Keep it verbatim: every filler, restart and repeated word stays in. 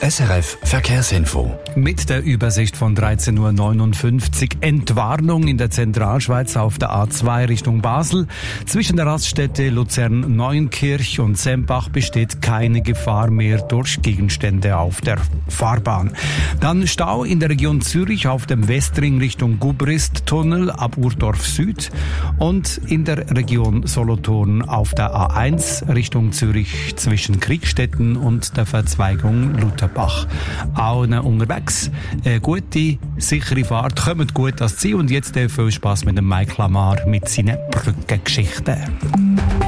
S R F Verkehrsinfo. Mit der Übersicht von dreizehn Uhr neunundfünfzig. Entwarnung in der Zentralschweiz auf der A zwei Richtung Basel. Zwischen der Raststätte Luzern-Neunkirch und Sempach besteht keine Gefahr mehr durch Gegenstände auf der Fahrbahn. Dann Stau in der Region Zürich auf dem Westring Richtung Gubrist-Tunnel ab Urdorf Süd und in der Region Solothurn auf der A eins Richtung Zürich zwischen Kriegstetten und der Verzweigung Lutherbach. Auch unterwegs. Eine gute, sichere Fahrt. Kommt gut ans Ziel und jetzt viel Spass mit dem Mike Lamar mit seinen Brückengeschichten.